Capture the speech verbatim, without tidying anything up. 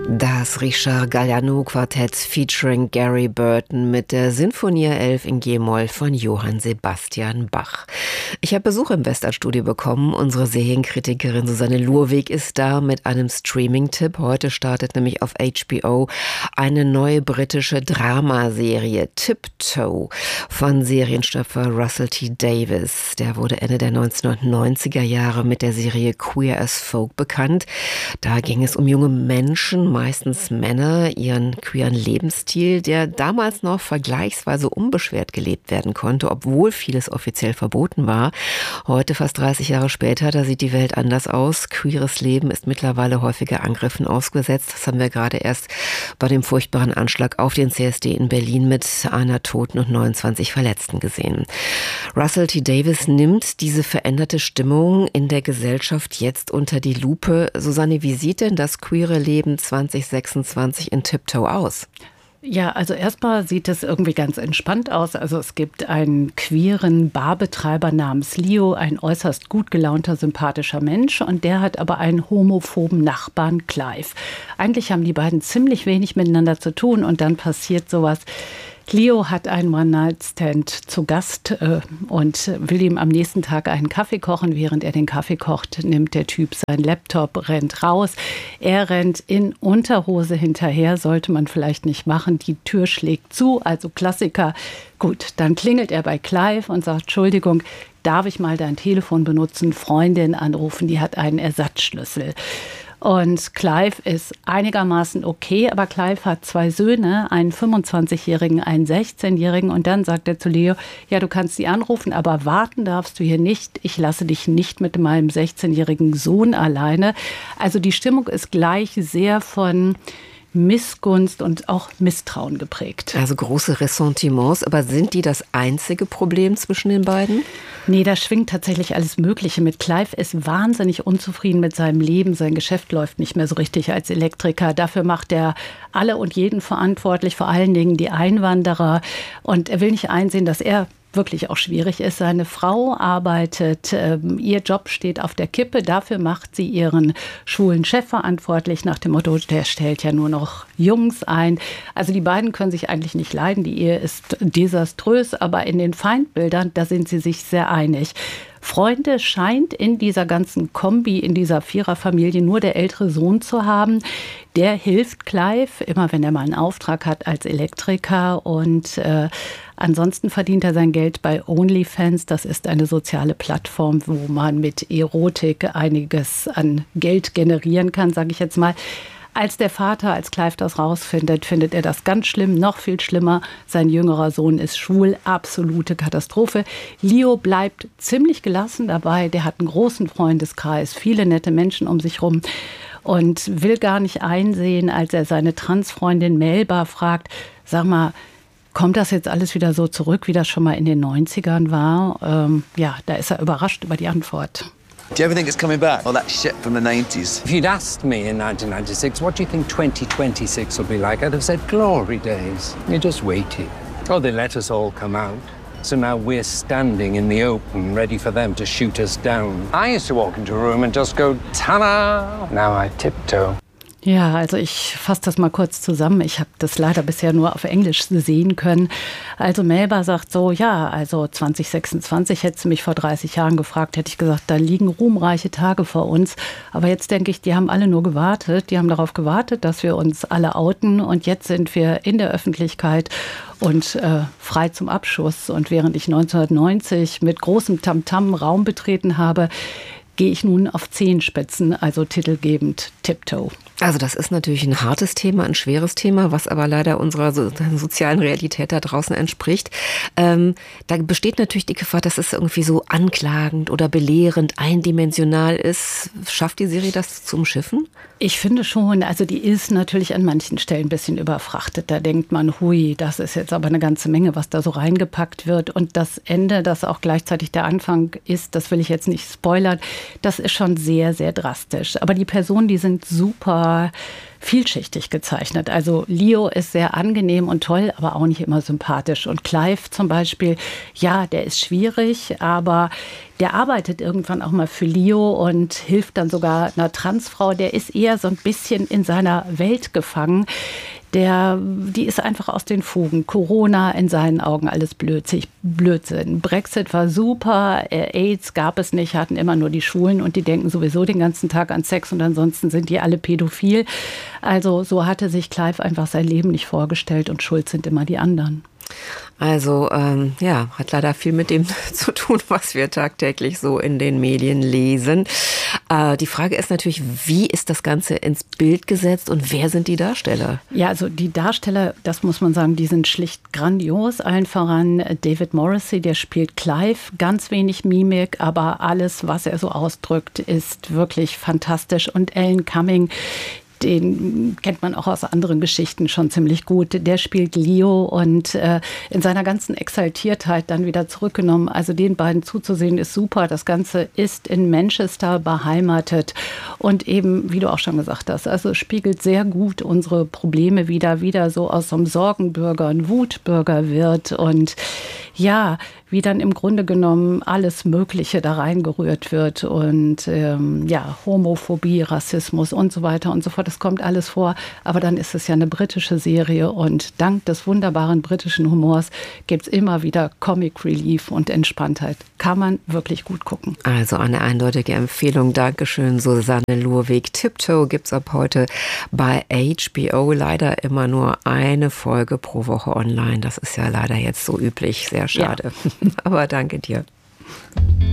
Das Richard Galliano-Quartett featuring Gary Burton mit der Sinfonie elf in G-Moll von Johann Sebastian Bach. Ich habe Besuch im Westernstudio bekommen. Unsere Serienkritikerin Susanne Lurwig ist da mit einem Streaming-Tipp. Heute startet nämlich auf H B O eine neue britische Dramaserie, Tiptoe, von Serienschöpfer Russell T. Davies. Der wurde Ende der neunzehnhundertneunziger Jahre mit der Serie Queer as Folk bekannt. Da ging es um junge Menschen, meistens Männer, ihren queeren Lebensstil, der damals noch vergleichsweise unbeschwert gelebt werden konnte, obwohl vieles offiziell verboten war. Heute, fast dreißig Jahre später, da sieht die Welt anders aus. Queeres Leben ist mittlerweile häufiger Angriffen ausgesetzt. Das haben wir gerade erst bei dem furchtbaren Anschlag auf den C S D in Berlin mit einer Toten und neunundzwanzig Verletzten gesehen. Russell T. Davies nimmt diese veränderte Stimmung in der Gesellschaft jetzt unter die Lupe. Susanne, wie sieht denn das queere Leben zwanzig sechsundzwanzig in Tiptoe aus? Ja, also erstmal sieht es irgendwie ganz entspannt aus. Also es gibt einen queeren Barbetreiber namens Leo, ein äußerst gut gelaunter, sympathischer Mensch. Und der hat aber einen homophoben Nachbarn, Clive. Eigentlich haben die beiden ziemlich wenig miteinander zu tun und dann passiert sowas. Leo hat einen One-Night-Stand zu Gast äh, und will ihm am nächsten Tag einen Kaffee kochen. Während er den Kaffee kocht, nimmt der Typ seinen Laptop, rennt raus. Er rennt in Unterhose hinterher, sollte man vielleicht nicht machen. Die Tür schlägt zu, also Klassiker. Gut, dann klingelt er bei Clive und sagt, Entschuldigung, darf ich mal dein Telefon benutzen? Freundin anrufen, die hat einen Ersatzschlüssel. Und Clive ist einigermaßen okay, aber Clive hat zwei Söhne, einen fünfundzwanzigjährigen, einen sechzehnjährigen. Und dann sagt er zu Leo, ja, du kannst sie anrufen, aber warten darfst du hier nicht. Ich lasse dich nicht mit meinem sechzehnjährigen Sohn alleine. Also die Stimmung ist gleich sehr von Missgunst und auch Misstrauen geprägt. Also große Ressentiments, aber sind die das einzige Problem zwischen den beiden? Nee, da schwingt tatsächlich alles Mögliche mit. Clive ist wahnsinnig unzufrieden mit seinem Leben. Sein Geschäft läuft nicht mehr so richtig als Elektriker. Dafür macht er alle und jeden verantwortlich, vor allen Dingen die Einwanderer. Und er will nicht einsehen, dass er wirklich auch schwierig ist. Seine Frau arbeitet, ähm, ihr Job steht auf der Kippe. Dafür macht sie ihren schwulen Chef verantwortlich nach dem Motto, der stellt ja nur noch Jungs ein. Also die beiden können sich eigentlich nicht leiden. Die Ehe ist desaströs, aber in den Feindbildern, da sind sie sich sehr einig. Freunde scheint in dieser ganzen Kombi, in dieser Viererfamilie nur der ältere Sohn zu haben. Der hilft Clive, immer wenn er mal einen Auftrag hat als Elektriker. Und äh, ansonsten verdient er sein Geld bei OnlyFans. Das ist eine soziale Plattform, wo man mit Erotik einiges an Geld generieren kann, sage ich jetzt mal. Als der Vater, als Clive das rausfindet, findet er das ganz schlimm, noch viel schlimmer. Sein jüngerer Sohn ist schwul, absolute Katastrophe. Leo bleibt ziemlich gelassen dabei. Der hat einen großen Freundeskreis, viele nette Menschen um sich rum und will gar nicht einsehen, als er seine Transfreundin Melba fragt, sag mal, kommt das jetzt alles wieder so zurück, wie das schon mal in den neunzigern war? Ähm, ja, da ist er überrascht über die Antwort. Do you ever think it's coming back? All that shit from the nineties? If you'd asked me in nineteen ninety-six, what do you think twenty twenty-six will be like? I'd have said glory days. You just waited. Oh, they let us all come out. So now we're standing in the open, ready for them to shoot us down. I used to walk into a room and just go, ta-da! Now I tiptoe. Ja, also ich fasse das mal kurz zusammen. Ich habe das leider bisher nur auf Englisch sehen können. Also Melba sagt so, ja, also zwanzig sechsundzwanzig, hättest du mich vor dreißig Jahren gefragt, hätte ich gesagt, da liegen ruhmreiche Tage vor uns. Aber jetzt denke ich, die haben alle nur gewartet. Die haben darauf gewartet, dass wir uns alle outen. Und jetzt sind wir in der Öffentlichkeit und äh, frei zum Abschuss. Und während ich neunzehnhundertneunzig mit großem Tamtam Raum betreten habe, gehe ich nun auf Zehenspitzen, also titelgebend Tiptoe. Also das ist natürlich ein hartes Thema, ein schweres Thema, was aber leider unserer so, sozialen Realität da draußen entspricht. Ähm, da besteht natürlich die Gefahr, dass es irgendwie so anklagend oder belehrend, eindimensional ist. Schafft die Serie das zu umschiffen? Ich finde schon, also die ist natürlich an manchen Stellen ein bisschen überfrachtet. Da denkt man, hui, das ist jetzt aber eine ganze Menge, was da so reingepackt wird. Und das Ende, das auch gleichzeitig der Anfang ist, das will ich jetzt nicht spoilern, das ist schon sehr, sehr drastisch. Aber die Personen, die sind super vielschichtig gezeichnet. Also Leo ist sehr angenehm und toll, aber auch nicht immer sympathisch. Und Clive zum Beispiel, ja, der ist schwierig, aber der arbeitet irgendwann auch mal für Leo und hilft dann sogar einer Transfrau. Der ist eher so ein bisschen in seiner Welt gefangen. Der, die ist einfach aus den Fugen. Corona in seinen Augen alles Blödsinn. Blödsinn. Brexit war super, AIDS gab es nicht, hatten immer nur die Schwulen und die denken sowieso den ganzen Tag an Sex und ansonsten sind die alle pädophil. Also so hatte sich Clive einfach sein Leben nicht vorgestellt und schuld sind immer die anderen. Also ähm, ja, hat leider viel mit dem zu tun, was wir tagtäglich so in den Medien lesen. Äh, die Frage ist natürlich, wie ist das Ganze ins Bild gesetzt und wer sind die Darsteller? Ja, also die Darsteller, das muss man sagen, die sind schlicht grandios. Allen voran David Morrissey, der spielt Clive. Ganz wenig Mimik, aber alles, was er so ausdrückt, ist wirklich fantastisch. Und Alan Cumming, den kennt man auch aus anderen Geschichten schon ziemlich gut. Der spielt Leo und äh, in seiner ganzen Exaltiertheit dann wieder zurückgenommen. Also den beiden zuzusehen ist super. Das Ganze ist in Manchester beheimatet und eben, wie du auch schon gesagt hast, also spiegelt sehr gut unsere Probleme wieder, wieder so aus so einem Sorgenbürger ein Wutbürger wird und ja, wie dann im Grunde genommen alles Mögliche da reingerührt wird und ähm, ja, Homophobie, Rassismus und so weiter und so fort. Das kommt alles vor, aber dann ist es ja eine britische Serie und dank des wunderbaren britischen Humors gibt es immer wieder Comic Relief und Entspanntheit. Kann man wirklich gut gucken. Also eine eindeutige Empfehlung. Dankeschön, Susanne Lurwig. Tiptoe gibt es ab heute bei H B O. Leider immer nur eine Folge pro Woche online. Das ist ja leider jetzt so üblich. Sehr schade. Ja. Aber danke dir.